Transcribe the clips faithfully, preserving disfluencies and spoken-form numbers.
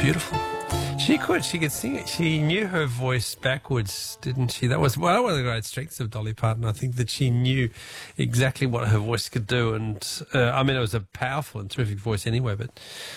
beautiful. She could. She could sing it. She knew her voice backwards, didn't she? That was one of the great strengths of Dolly Parton. I think that she knew exactly what her voice could do. And, uh, I mean, it was a powerful and terrific voice anyway, but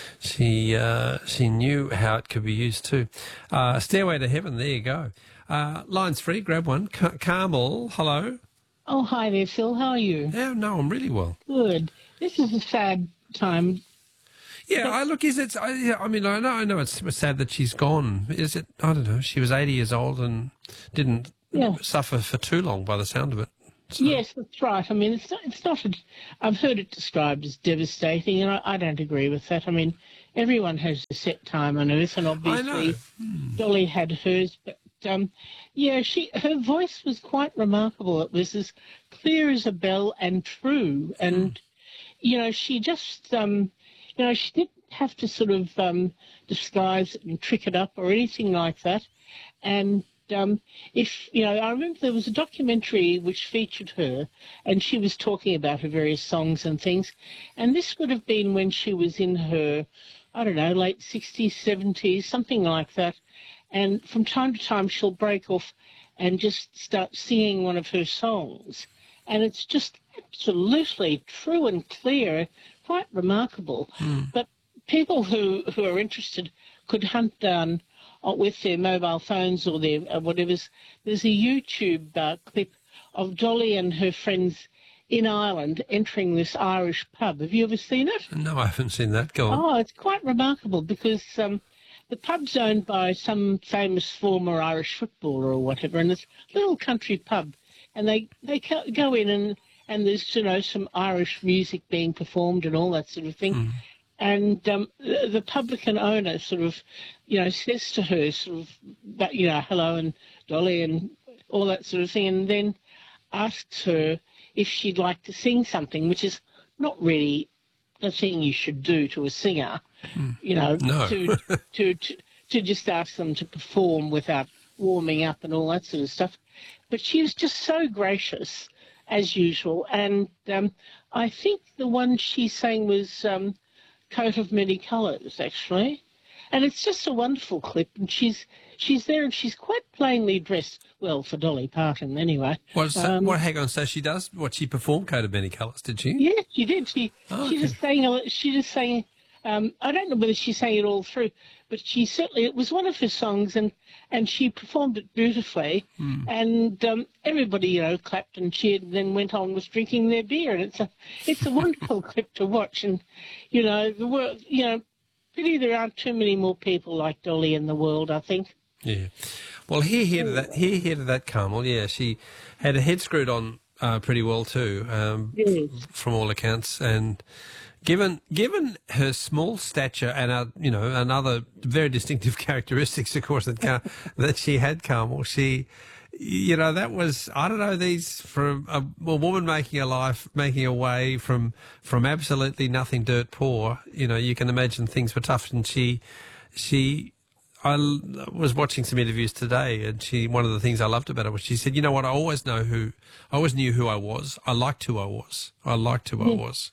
she uh, she knew how it could be used too. Uh, Stairway to Heaven, there you go. Uh, line's free. Grab one. Car- Carmel, hello. Oh, hi there, Phil. How are you? Yeah, no, I'm really well. Good. This is a sad time. Yeah, I look, is it, I, yeah, I mean, I know, I know it's sad that she's gone. Is it, I don't know, she was eighty years old and didn't Yeah. suffer for too long by the sound of it. So. Yes, that's right. I mean, it's not, it's not, a, I've heard it described as devastating, and I, I don't agree with that. I mean, everyone has a set time on Earth, and obviously Hmm. Dolly had hers, but, um, yeah, she, her voice was quite remarkable. It was as clear as a bell and true, and, Mm. you know, she just, um, you know, she didn't have to sort of um, disguise it and trick it up or anything like that. And um, if, you know, I remember there was a documentary which featured her, and she was talking about her various songs and things. And this would have been when she was in her, I don't know, late sixties, seventies, something like that. And from time to time, she'll break off and just start singing one of her songs. And it's just absolutely true and clear, quite remarkable. Mm. But people who, who are interested could hunt down uh, with their mobile phones or their uh, whatever's. There's a YouTube uh, clip of Dolly and her friends in Ireland entering this Irish pub. Have you ever seen it? No, I haven't seen that. Go on. Oh, it's quite remarkable because um, the pub's owned by some famous former Irish footballer or whatever, and it's a little country pub. And they, they co- go in and, and there's, you know, some Irish music being performed and all that sort of thing. Mm. And um, the, the publican owner sort of, you know, says to her sort of, that, you know, hello and Dolly and all that sort of thing, and then asks her if she'd like to sing something, which is not really a thing you should do to a singer, Mm. you know, No. to, to, to, to just ask them to perform without warming up and all that sort of stuff. But she was just so gracious, as usual. And um, I think the one she sang was um, Coat of Many Colours, actually. And it's just a wonderful clip. And she's she's there and she's quite plainly dressed, well, for Dolly Parton anyway. What, so, Um, what, hang on, so she does, what, she performed Coat of Many Colours, did she? Yeah, she did. She Oh, she okay. just sang. a- She just sang. Um, I don't know whether she sang it all through, but she certainly, it was one of her songs, and and she performed it beautifully. Mm. And um, everybody, you know, clapped and cheered, and then went on with drinking their beer. And it's a it's a wonderful clip to watch. And you know, the world, you know, pity there aren't too many more people like Dolly in the world, I think. Yeah. Well, here, here to that, here, here to that, Carmel. Yeah, she had her head screwed on uh, pretty well too, um, Yes. from all accounts. And given given her small stature and uh, you know, and other very distinctive characteristics, of course, that Car- that she had, Carmel, she. You know, that was, I don't know, these, from a, a woman making a life, making a way from, from absolutely nothing, dirt poor, you know, you can imagine things were tough. And she, she, I l- was watching some interviews today, and she, one of the things I loved about her was she said, you know what, I always know who, I always knew who I was. I liked who I was. I liked who I was.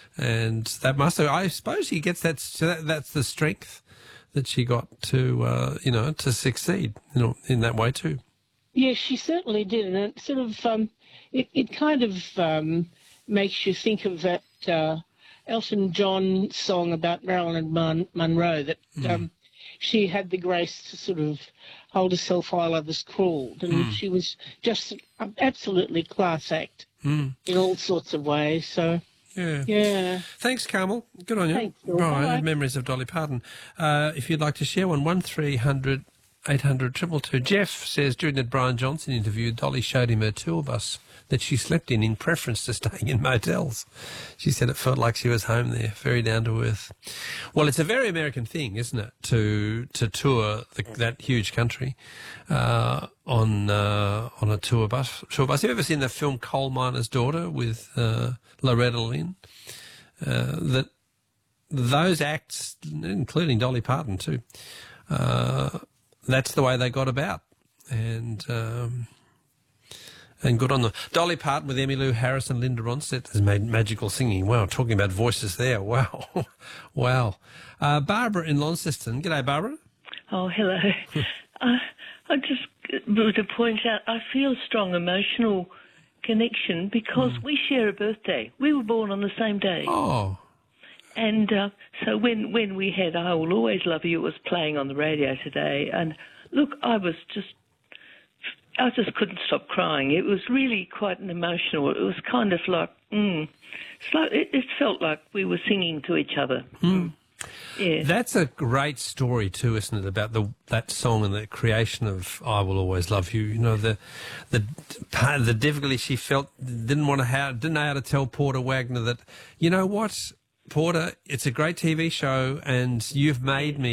And that must have, I suppose she gets that, so that that's the strength that she got to, uh, you know, to succeed, you know, in that way too. Yes, she certainly did, and it sort of um, it, it kind of um, makes you think of that uh, Elton John song about Marilyn Mon- Monroe that Mm. um, she had the grace to sort of hold herself while others crawled, and Mm. she was just an absolutely class act Mm. in all sorts of ways. So Yeah. yeah, Thanks, Carmel. Good on you. Thanks, Phil. Right, Bye. memories of Dolly Parton. Uh, if you'd like to share one, one three hundred eight hundred two two two. Jeff says during the Brian Johnson interview, Dolly showed him her tour bus that she slept in in preference to staying in motels. She said it felt like she was home there, very down to earth. Well, it's a very American thing, isn't it, to to tour the, that huge country uh, on uh, on a tour bus. Tour bus. Have you ever seen the film Coal Miner's Daughter with uh, Loretta Lynn? Uh, that those acts, including Dolly Parton too, uh, that's the way they got about. And um, And good on them. Dolly Parton with Emmylou Harris and Linda Ronstadt has made magical singing. Wow, talking about voices there. Wow. Wow. Uh, Barbara in Launceston. G'day, Barbara. Oh, hello. uh, I just want to point out, I feel a strong emotional connection because mm. we share a birthday. We were born on the same day. Oh. And uh, so when, when we had I Will Always Love You, it was playing on the radio today. And look, I was just, I just couldn't stop crying. It was really quite an emotional, it was kind of like, mm, it's like it, it felt like we were singing to each other. Mm. Yeah. That's a great story too, isn't it? About the that song and the creation of "I Will Always Love You." You know, the the the difficulty she felt, didn't want to how didn't know how to tell Porter Wagner that, you know what, Porter, it's a great T V show and you've made me